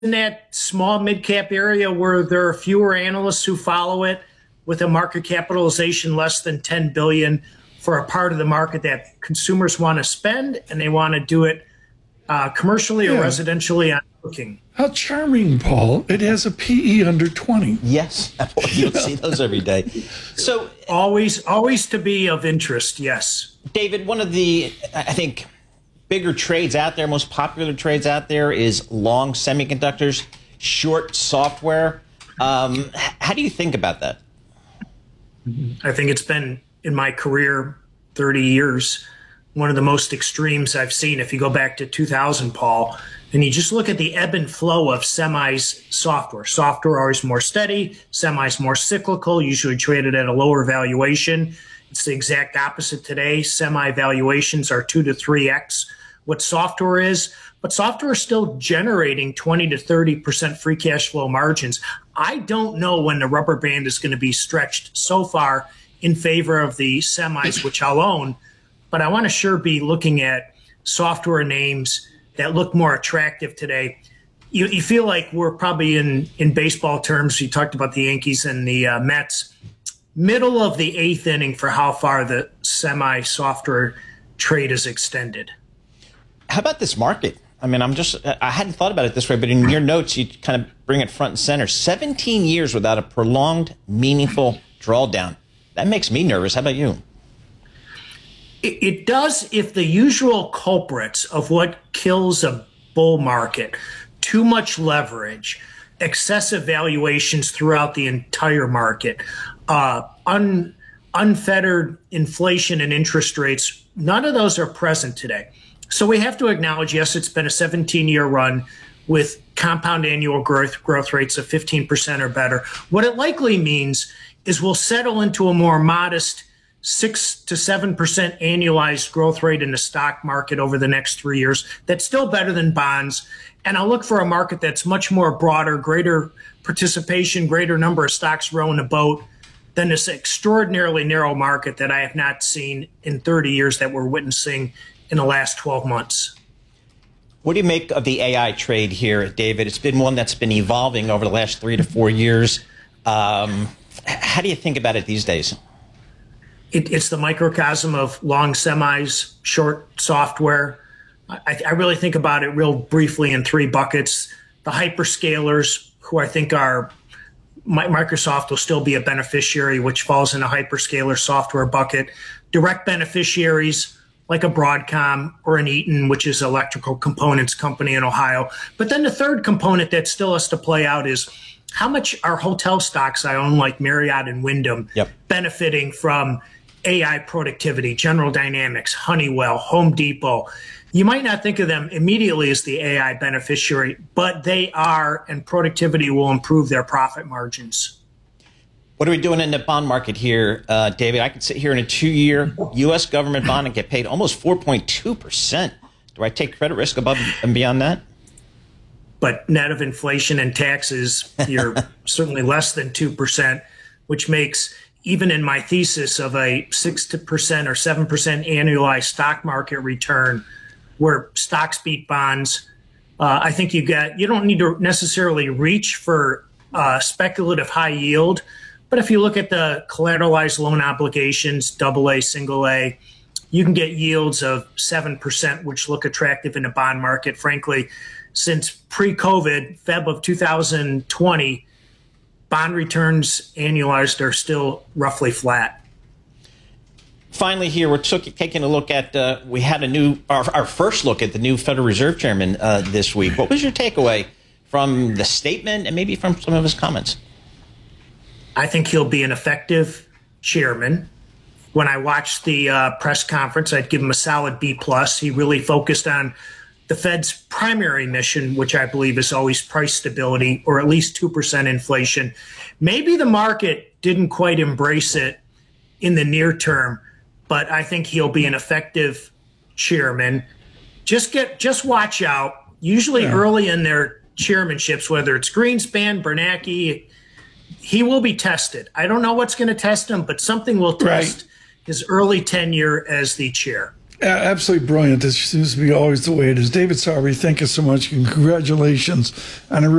in that small mid-cap area where there are fewer analysts who follow it with a market capitalization less than 10 billion for a part of the market that consumers want to spend, and they want to do it commercially or residentially on cooking. How charming, Paul. It has a PE under 20. Yes. You don't see those every day. So always to be of interest, yes. David, one of the, I think, bigger trades out there, most popular trades out there is long semiconductors, short software. How do you think about that? I think it's been, in my career, 30 years, one of the most extremes I've seen. If you go back to 2000, Paul, and you just look at the ebb and flow of semis software. Software always more steady, semis more cyclical, usually traded at a lower valuation. It's the exact opposite today. Semi valuations are 2 to 3x what software is, but software is still generating 20 to 30% free cash flow margins. I don't know when the rubber band is going to be stretched so far in favor of the semis, which I'll own, but I want to sure be looking at software names that look more attractive today. You feel like we're probably in baseball terms, you talked about the Yankees and the Mets, middle of the 8th inning for how far the semi-software trade is extended. How about this market? I mean, I hadn't thought about it this way, but in your notes, you kind of bring it front and center. 17 years without a prolonged, meaningful drawdown. That makes me nervous. How about you? It does if the usual culprits of what kills a bull market, too much leverage, excessive valuations throughout the entire market, unfettered inflation and interest rates, none of those are present today. So we have to acknowledge, yes, it's been a 17-year run with compound annual growth rates of 15% or better. What it likely means is we'll settle into a more modest 6 to 7% annualized growth rate in the stock market over the next 3 years. That's still better than bonds. And I'll look for a market that's much more broader, greater participation, greater number of stocks rowing a boat than this extraordinarily narrow market that I have not seen in 30 years that we're witnessing in the last 12 months. What do you make of the AI trade here, David? It's been one that's been evolving over the last 3 to 4 years. How do you think about it these days? It's the microcosm of long semis, short software. I really think about it real briefly in 3 buckets. The hyperscalers, who I think are Microsoft will still be a beneficiary, which falls in a hyperscaler software bucket. Direct beneficiaries like a Broadcom or an Eaton, which is an electrical components company in Ohio. But then the third component that still has to play out is how much are hotel stocks I own, like Marriott and Wyndham, benefiting from AI productivity, General Dynamics, Honeywell, Home Depot. You might not think of them immediately as the AI beneficiary, but they are, and productivity will improve their profit margins. What are we doing in the bond market here, David? I could sit here in a 2-year U.S. government bond and get paid almost 4.2%. Do I take credit risk above and beyond that? But net of inflation and taxes, you're certainly less than 2%, which makes, even in my thesis of a 6% or 7% annualized stock market return, where stocks beat bonds, I think you don't need to necessarily reach for speculative high yield. But if you look at the collateralized loan obligations, AA, single A, you can get yields of 7%, which look attractive in the bond market. Frankly, since pre-COVID, Feb of 2020, bond returns annualized are still roughly flat. Finally, here we're taking a look at. We had our first look at the new Federal Reserve Chairman this week. What was your takeaway from the statement and maybe from some of his comments? I think he'll be an effective chairman. When I watched the press conference, I'd give him a solid B+. He really focused on the Fed's primary mission, which I believe is always price stability or at least 2% inflation. Maybe the market didn't quite embrace it in the near term, but I think he'll be an effective chairman. Just watch out. Usually early in their chairmanships, whether it's Greenspan, Bernanke, he will be tested. I don't know what's going to test him, but something will test his early tenure as the chair. Absolutely brilliant. This seems to be always the way it is. David Sarby, thank you so much, and congratulations on a